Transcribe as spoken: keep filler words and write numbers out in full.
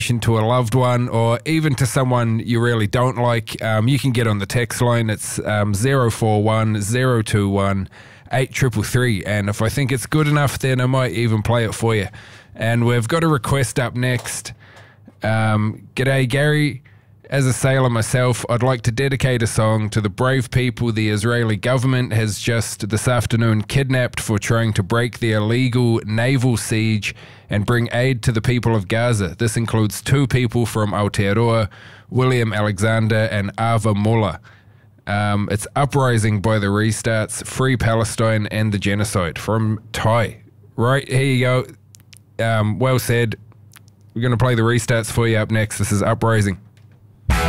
to a loved one or even to someone you really don't like, um, you can get on the text line. It's um, zero four one, zero two one, eight three three three, and if I think it's good enough, then I might even play it for you. And we've got a request up next. Um, G'day, Gary. As a sailor myself, I'd like to dedicate a song to the brave people the Israeli government has just this afternoon kidnapped for trying to break the illegal naval siege and bring aid to the people of Gaza. This includes two people from Aotearoa, William Alexander and Ava Muller. Um, it's Uprising by the Restarts, Free Palestine and the Genocide from Ty. Right, here you go. Um, well said. We're going to play the Restarts for you up next. This is Uprising.